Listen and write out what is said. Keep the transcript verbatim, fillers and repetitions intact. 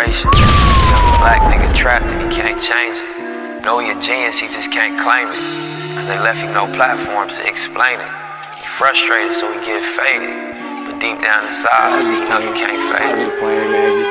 frustration. Young black nigga trapped and he can't change it. Know he a genius, he just can't claim it. Cause they left him no platforms to explain it. He frustrated so he get faded. But deep down inside, you know you can't fade it.